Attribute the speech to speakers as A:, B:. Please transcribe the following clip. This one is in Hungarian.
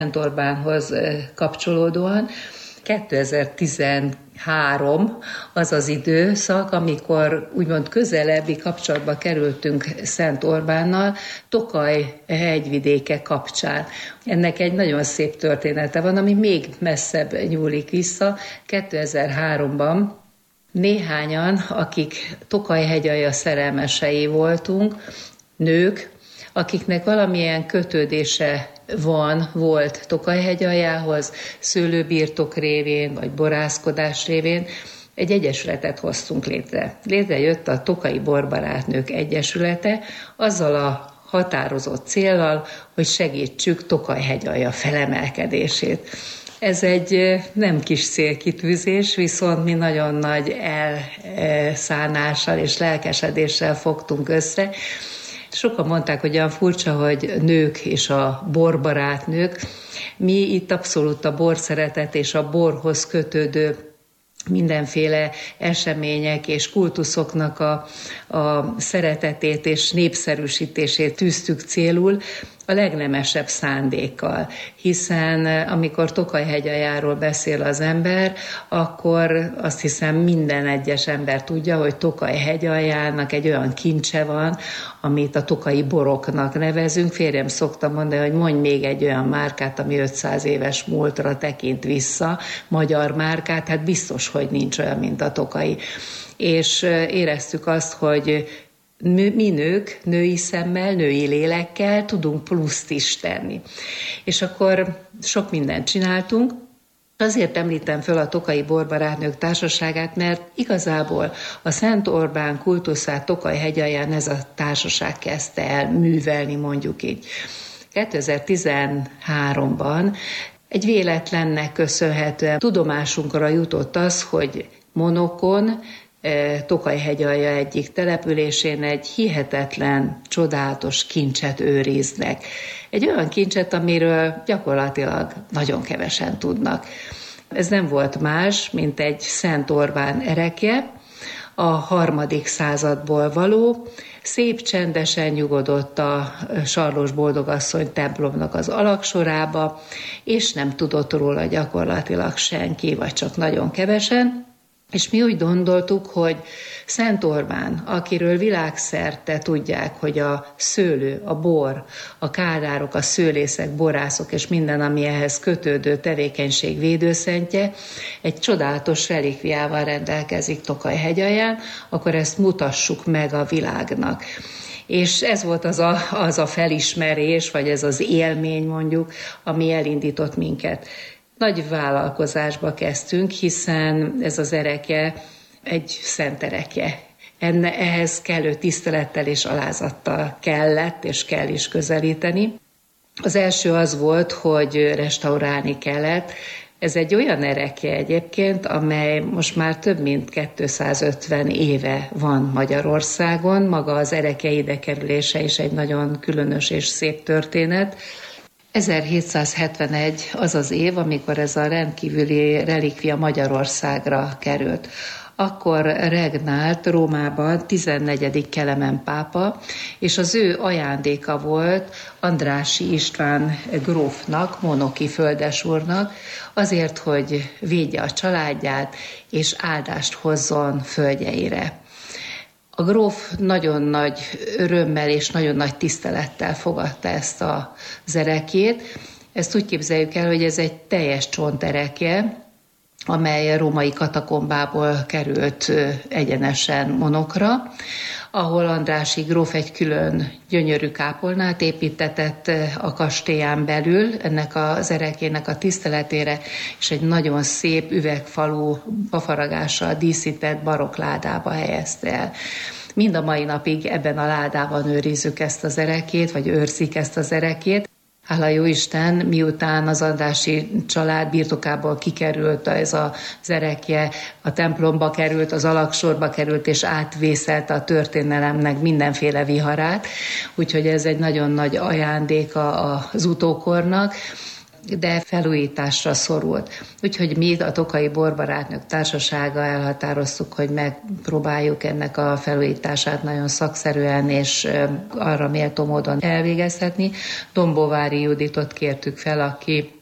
A: Szent Orbánhoz kapcsolódóan. 2013 az az időszak, amikor úgymond közelebbi kapcsolatba kerültünk Szent Orbánnal, Tokaj hegyvidéke kapcsán. Ennek egy nagyon szép története van, ami még messzebb nyúlik vissza. 2003-ban néhányan, akik Tokaj hegyalja szerelmesei voltunk, nők, akiknek valamilyen kötődése volt Tokaj hegyaljához, szőlőbirtok révén, vagy borászkodás révén, egy egyesületet hoztunk létre. Létrejött a Tokaji Borbarátnők Egyesülete, azzal a határozott céllal, hogy segítsük Tokaj hegyalja felemelkedését. Ez egy nem kis célkitűzés, viszont mi nagyon nagy elszánással és lelkesedéssel fogtunk össze. Sokan mondták, hogy olyan furcsa, hogy nők és a borbarátnők. Mi itt abszolút a borszeretet és a borhoz kötődő mindenféle események és kultuszoknak a szeretetét és népszerűsítését tűztük célul, a legnemesebb szándékkal, hiszen amikor Tokaj hegyaljáról beszél az ember, akkor azt hiszem minden egyes ember tudja, hogy Tokaj hegyaljának egy olyan kincse van, amit a tokaji boroknak nevezünk. Férjem szokta mondani, hogy mondj még egy olyan márkát, ami 500 éves múltra tekint vissza, magyar márkát, hát biztos, hogy nincs olyan, mint a tokaji. És éreztük azt, hogy mi nők, női szemmel, női lélekkel tudunk pluszt is tenni. És akkor sok mindent csináltunk. Azért említem föl a Tokaji Borbarátnők Társaságát, mert igazából a Szent Orbán kultuszát Tokaj hegyalján ez a társaság kezdte el művelni, mondjuk így. 2013-ban egy véletlennek köszönhetően tudomásunkra jutott az, hogy Monokon, Tokaj hegyalja egyik településén egy hihetetlen, csodálatos kincset őriznek. Egy olyan kincset, amiről gyakorlatilag nagyon kevesen tudnak. Ez nem volt más, mint egy Szent Orbán ereke, a 3. századból való, szép csendesen nyugodott a Sarlós Boldogasszony templomnak az alagsorába, és nem tudott róla gyakorlatilag senki, vagy csak nagyon kevesen. És mi úgy gondoltuk, hogy Szent Orbán, akiről világszerte tudják, hogy a szőlő, a bor, a kádárok, a szőlészek, borászok és minden, ami ehhez kötődő tevékenység védőszentje, egy csodálatos relikviával rendelkezik Tokaj hegyalján, akkor ezt mutassuk meg a világnak. És ez volt az a felismerés, vagy ez az élmény mondjuk, ami elindított minket. Nagy vállalkozásba kezdtünk, hiszen ez az ereke egy szent ereke. Ehhez kellő tisztelettel és alázattal kellett és kell is közelíteni. Az első az volt, hogy restaurálni kellett. Ez egy olyan ereke egyébként, amely most már több mint 250 éve van Magyarországon. Maga az ereke idekerülése is egy nagyon különös és szép történet. 1771 az az év, amikor ez a rendkívüli relikvia Magyarországra került. Akkor regnált Rómában 14. Kelemen pápa, és az ő ajándéka volt Andrássy István grófnak, monoki földesúrnak, azért, hogy védje a családját, és áldást hozzon földjeire. A gróf nagyon nagy örömmel és nagyon nagy tisztelettel fogadta ezt az erekét. Ezt úgy képzeljük el, hogy ez egy teljes csontereke, amely a római katakombából került egyenesen Monokra, ahol Andrássy gróf egy külön gyönyörű kápolnát építetett a kastélyán belül, ennek az erekének a tiszteletére, és egy nagyon szép üvegfalú bafaragással díszített barokk ládába helyezte el. Mind a mai napig ebben a ládában őrizzük ezt az erekét, vagy őrzik ezt az erekét. Hála jó Isten, miután az Andrássy család birtokából kikerült ez az erekje, a templomba került, az alagsorba került, és átvészelte a történelemnek mindenféle viharát, úgyhogy ez egy nagyon nagy ajándéka az utókornak. de felújításra szorult. Úgyhogy mi a Tokaji Borbarátnők Társasága elhatároztuk, hogy megpróbáljuk ennek a felújítását nagyon szakszerűen és arra méltó módon elvégezhetni. Dombóvári Juditot kértük fel, aki